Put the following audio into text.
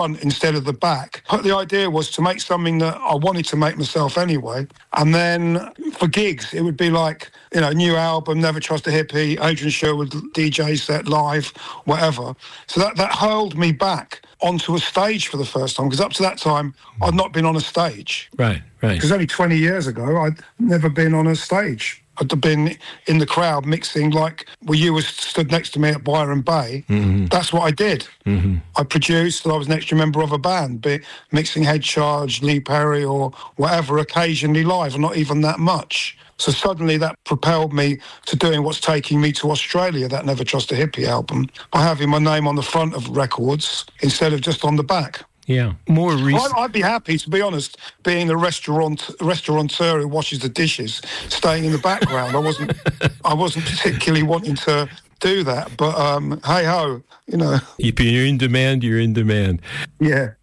front instead of the back. But the idea was to make something that I wanted to make myself anyway. And then for gigs, it would be like, new album, Never Trust a Hippie, Adrian Sherwood, DJ set, live, whatever. So that hurled me back onto a stage for the first time, because up to that time, I'd not been on a stage. Right. Because only 20 years ago, I'd never been on a stage. I'd have been in the crowd mixing like, you were stood next to me at Byron Bay. Mm-hmm. That's what I did. Mm-hmm. I produced, and I was an extra member of a band, be it mixing Head Charge, Lee Perry or whatever, occasionally live, and not even that much. So suddenly that propelled me to doing what's taking me to Australia, that Never Trust a Hippie album, by having my name on the front of records instead of just on the back. Yeah, more recent. I'd be happy, to be honest, being the restaurateur who washes the dishes, staying in the background. I wasn't particularly wanting to do that, but hey ho, If you're in demand, you're in demand. Yeah.